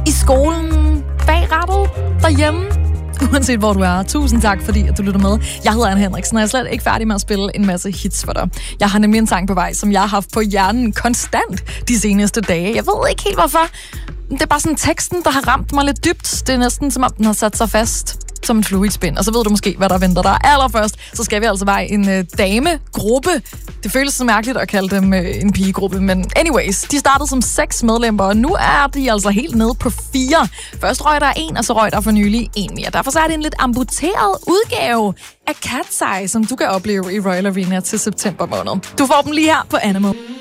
i skolen, bag rattet, derhjemme. Uanset hvor du er. Tusind tak, fordi at du lytter med. Jeg hedder Anne Henriksen, og jeg er slet ikke færdig med at spille en masse hits for dig. Jeg har nemlig en sang på vej, som jeg har haft på hjernen konstant de seneste dage. Jeg ved ikke helt hvorfor. Det er bare sådan teksten, der har ramt mig lidt dybt. Det er næsten som om den har sat sig fast som en fluespind. Og så ved du måske, hvad der venter dig. Allerførst, så skal vi altså være en damegruppe. Det føles så mærkeligt at kalde dem en pigegruppe, men anyways, de startede som 6 medlemmer, og nu er de altså helt nede på 4. Først røg der 1, og så røg der for nylig 1 mere. Derfor så er det en lidt amputeret udgave af Cat's Eye, som du kan opleve i Royal Arena til september måned. Du får dem lige her på Animal.